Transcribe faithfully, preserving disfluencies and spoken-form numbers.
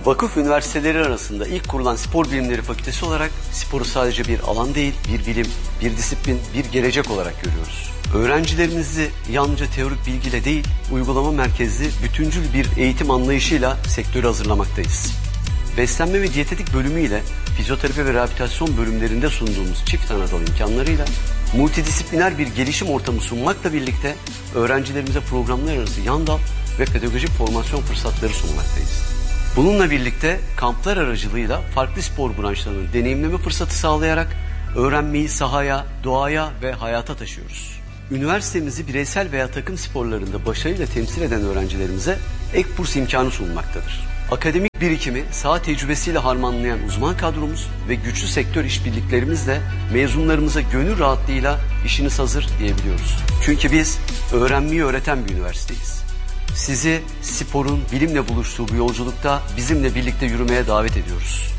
Vakıf üniversiteleri arasında ilk kurulan spor bilimleri fakültesi olarak sporu sadece bir alan değil, bir bilim, bir disiplin, bir gelecek olarak görüyoruz. Öğrencilerimizi yalnızca teorik bilgiyle değil, uygulama merkezli, bütüncül bir eğitim anlayışıyla sektöre hazırlamaktayız. Beslenme ve diyetetik bölümüyle fizyoterapi ve rehabilitasyon bölümlerinde sunduğumuz çift anadal imkanlarıyla multidisipliner bir gelişim ortamı sunmakla birlikte öğrencilerimize programlar arası yan dal ve pedagojik formasyon fırsatları sunmaktayız. Bununla birlikte kamplar aracılığıyla farklı spor branşlarının deneyimleme fırsatı sağlayarak öğrenmeyi sahaya, doğaya ve hayata taşıyoruz. Üniversitemizi bireysel veya takım sporlarında başarıyla temsil eden öğrencilerimize ek burs imkanı sunulmaktadır. Akademik birikimi, saha tecrübesiyle harmanlayan uzman kadromuz ve güçlü sektör işbirliklerimizle mezunlarımıza gönül rahatlığıyla işiniz hazır diyebiliyoruz. Çünkü biz öğrenmeyi öğreten bir üniversiteyiz. Sizi sporun bilimle buluştuğu bu yolculukta bizimle birlikte yürümeye davet ediyoruz.